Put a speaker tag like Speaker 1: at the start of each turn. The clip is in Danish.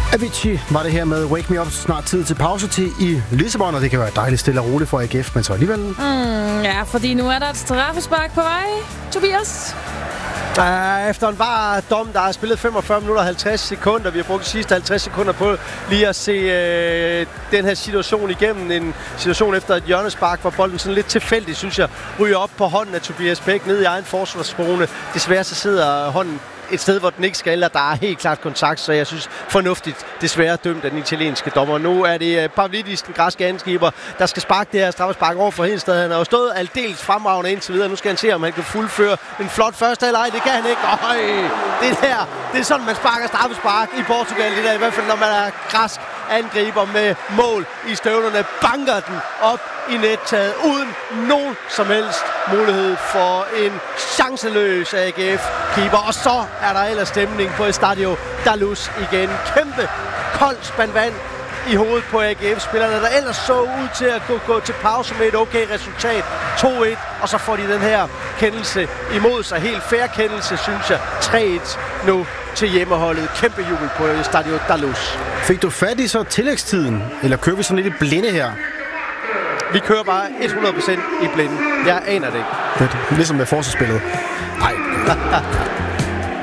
Speaker 1: Avicii var det her med Wake Me Up. Snart tid til pause til i Lissabon, og det kan være dejligt stille og roligt for AGF, men så alligevel...
Speaker 2: Ja, fordi nu er der et straffespark på vej. Tobias?
Speaker 3: Efter en var dom, der har spillet 45 minutter og 50 sekunder. Vi har brugt de sidste 50 sekunder på lige at se den her situation igennem. En situation efter et hjørnespark, hvor bolden sådan lidt tilfældigt, synes jeg, ryger op på hånden af Tobias Bæk ned i egen forsvarszone. Desværre så sidder hånden et sted, hvor den ikke skal, og der er helt klart kontakt, så jeg synes fornuftigt desværre dømt af den italienske dommer. Nu er det Pavlidis, den græske angriber, der skal sparke det her straffespark over for Hedensted. Han har jo stået aldeles fremragende indtil videre. Nu skal han se, om han kan fuldføre en flot første halvleg. Det kan han ikke. Det er sådan, man sparker straffespark i Portugal. Det der, i hvert fald, når man er græsk angriber med mål i støvlerne, banker den op i nettaget uden nogen som helst mulighed for en chanceløs AGF-keeper. Og så er der ellers stemning på Estadio da Luz igen. Kæmpe kold spand vand i hovedet på AGF-spillerne, der ellers så ud til at gå til pause med et okay resultat. 2-1, og så får de den her kendelse imod sig. Helt fair kendelse, synes jeg. 3-1 nu til hjemmeholdet. Kæmpe jubel på Estadio da Luz.
Speaker 1: Fik du fat i så tillægstiden, eller kører vi sådan lidt i blinde her?
Speaker 3: Vi kører bare 100% i blinde. Jeg aner det ikke.
Speaker 1: Ligesom med forsvarsspillet. Nej.